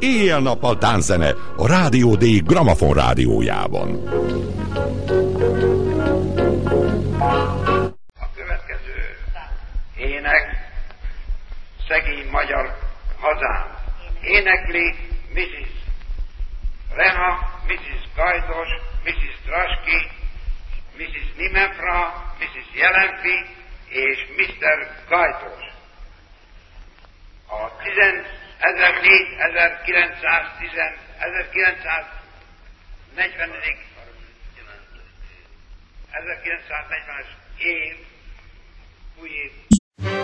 éjjel-nappal tánczene a Rádió D Gramafon rádiójában. A következő ének Szegény magyar hazám. Énekli Mrs. Reha, Mrs. Gajdos, Mrs. Traski, Mrs. Nimenfra, Mrs. Jelenfi és Mr. Gajdos. A 1940-es év új év